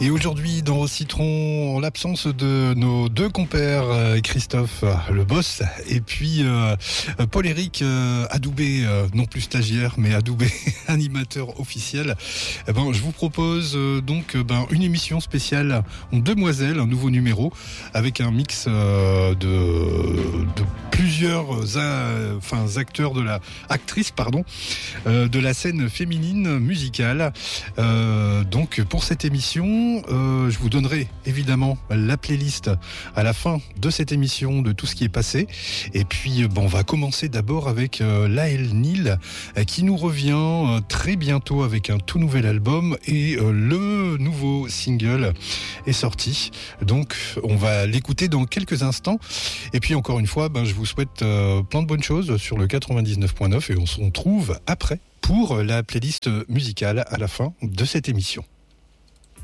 Et aujourd'hui, dans Citron, en l'absence de nos deux compères, Christophe, le boss, et puis Paul-Éric Adoubé, non plus stagiaire, mais Adoubé, animateur officiel, je vous propose donc une émission spéciale en Demoiselles, un nouveau numéro, avec un mix de plusieurs acteurs de la scène féminine musicale. Donc pour cette émission, je vous donnerai évidemment la playlist à la fin de cette émission de tout ce qui est passé. Et puis on va commencer d'abord avec Laël Nil qui nous revient très bientôt avec un tout nouvel album et le nouveau single est sorti. Donc on va l'écouter dans quelques instants. Et puis encore une fois, je vous souhaite plein de bonnes choses sur le 99.9 et on se retrouve après pour la playlist musicale à la fin de cette émission.